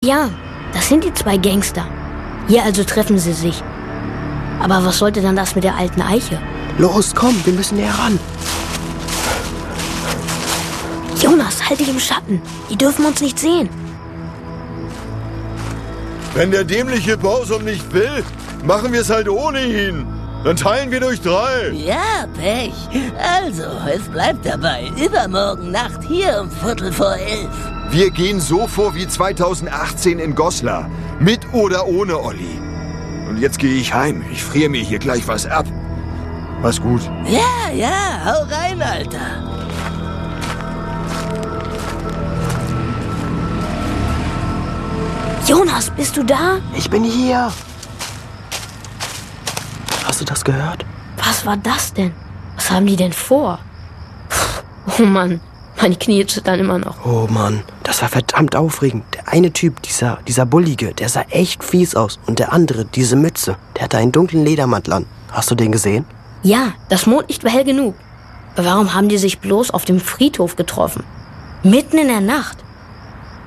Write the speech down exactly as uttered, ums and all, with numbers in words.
Ja, das sind die zwei Gangster. Hier also treffen sie sich. Aber was sollte dann das mit der alten Eiche? Los, komm, wir müssen näher ran. Jonas, halt dich im Schatten. Die dürfen uns nicht sehen. Wenn der dämliche Bausum nicht will, machen wir es halt ohne ihn. Dann teilen wir durch drei. Ja, Pech. Also, es bleibt dabei. Übermorgen Nacht hier um Viertel vor elf. Wir gehen so vor wie zweitausendachtzehn in Goslar. Mit oder ohne Olli. Und jetzt gehe ich heim. Ich friere mir hier gleich was ab. Mach's gut. Ja, ja, hau rein, Alter. Jonas, bist du da? Ich bin hier. Hast du das gehört? Was war das denn? Was haben die denn vor? Puh, oh Mann, meine Knie zittern immer noch. Oh Mann, das war verdammt aufregend. Der eine Typ, dieser, dieser Bullige, der sah echt fies aus. Und der andere, diese Mütze, der hatte einen dunklen Ledermantel an. Hast du den gesehen? Ja, das Mondlicht war hell genug. Aber warum haben die sich bloß auf dem Friedhof getroffen? Mitten in der Nacht.